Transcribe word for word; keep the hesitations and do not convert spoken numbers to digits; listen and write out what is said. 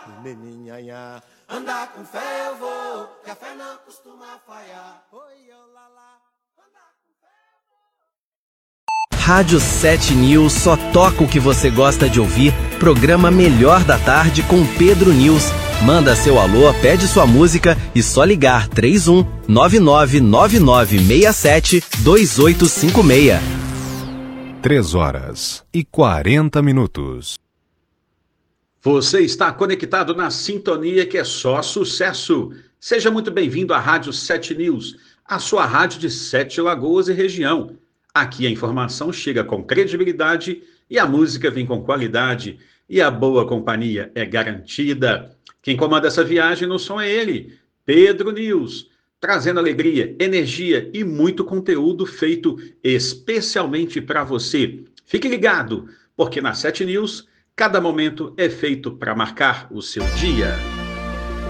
Meninhanhá, andar com fé eu vou, que a fé não costuma falhar. Oi, olá, lá. Rádio sete News só toca o que você gosta de ouvir. Programa Melhor da Tarde com Pedro News. Manda seu alô, pede sua música e só ligar três um nove nove nove nove seis sete dois oito cinco seis. Três horas e quarenta minutos. Você está conectado na sintonia que é só sucesso. Seja muito bem-vindo à Rádio sete News, a sua rádio de Sete Lagoas e região. Aqui a informação chega com credibilidade e a música vem com qualidade e a boa companhia é garantida. Quem comanda essa viagem no som é ele, Pedro News, trazendo alegria, energia e muito conteúdo feito especialmente para você. Fique ligado, porque na sete News, cada momento é feito para marcar o seu dia.